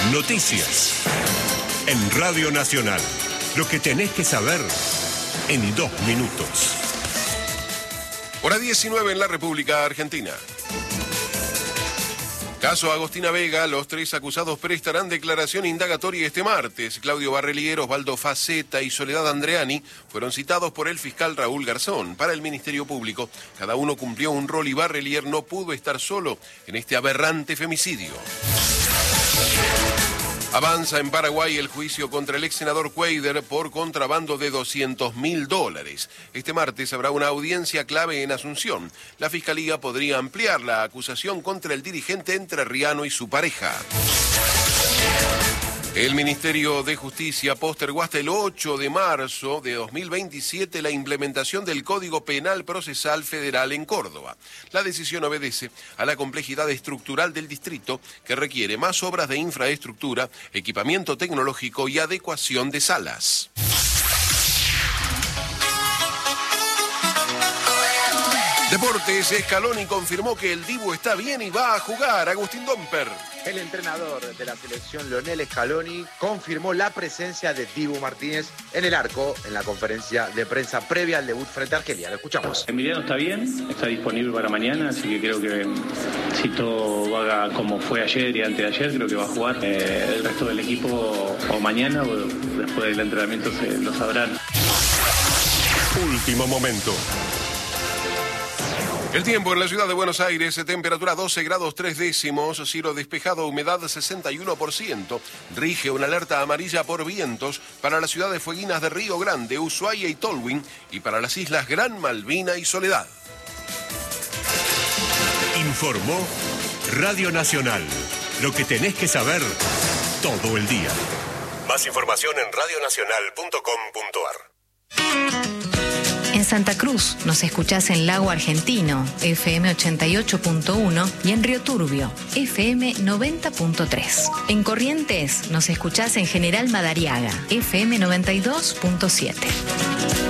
Noticias. En Radio Nacional. Lo que tenés que saber en 2 minutos. Hora 19 en la República Argentina. Caso Agostina Vega, los 3 acusados prestarán declaración indagatoria este martes. Claudio Barrelier, Osvaldo Faceta y Soledad Andreani fueron citados por el fiscal Raúl Garzón. Para el Ministerio Público, cada uno cumplió un rol y Barrelier no pudo estar solo en este aberrante femicidio. Avanza en Paraguay el juicio contra el ex senador Cuader por contrabando de $200.000. Este martes habrá una audiencia clave en Asunción. La Fiscalía podría ampliar la acusación contra el dirigente entrerriano y su pareja. El Ministerio de Justicia postergó hasta el 8 de marzo de 2027 la implementación del Código Penal Procesal Federal en Córdoba. La decisión obedece a la complejidad estructural del distrito, que requiere más obras de infraestructura, equipamiento tecnológico y adecuación de salas. Deportes, Scaloni confirmó que el Dibu está bien y va a jugar. Agustín Domper. El entrenador de la selección, Lionel Scaloni, confirmó la presencia de Dibu Martínez en el arco en la conferencia de prensa previa al debut frente a Argelia. Lo escuchamos. Emiliano está bien, está disponible para mañana, así que creo que si todo va como fue ayer y antes de ayer, creo que va a jugar. El resto del equipo o mañana o después del entrenamiento se lo sabrán. Último momento. El tiempo en la ciudad de Buenos Aires, temperatura 12 grados 3 décimos, cielo despejado, humedad 61%. Rige una alerta amarilla por vientos para las ciudades fueguinas de Río Grande, Ushuaia y Tolwyn, y para las islas Gran Malvina y Soledad. Informó Radio Nacional. Lo que tenés que saber todo el día. Más información en radionacional.com.ar. En Santa Cruz nos escuchás en Lago Argentino, FM 88.1, y en Río Turbio, FM 90.3. En Corrientes nos escuchás en General Madariaga, FM 92.7.